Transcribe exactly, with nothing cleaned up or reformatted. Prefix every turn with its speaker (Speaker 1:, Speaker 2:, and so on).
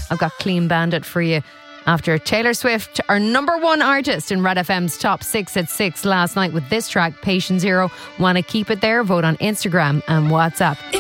Speaker 1: I've got Clean Bandit for you. After Taylor Swift, our number one artist in Red F M's top six at six last night with this track, Patient Zero. Want to keep it there? Vote on Instagram and WhatsApp.